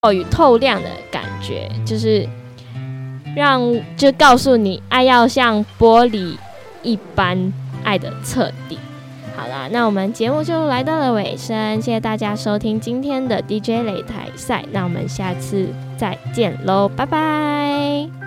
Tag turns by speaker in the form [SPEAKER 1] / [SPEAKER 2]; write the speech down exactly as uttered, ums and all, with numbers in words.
[SPEAKER 1] 与透亮的感觉，就是让就告诉你爱要像玻璃一般爱的彻底。好啦，那我们节目就来到了尾声，谢谢大家收听今天的 D J 擂台赛，那我们下次再见喽，拜拜。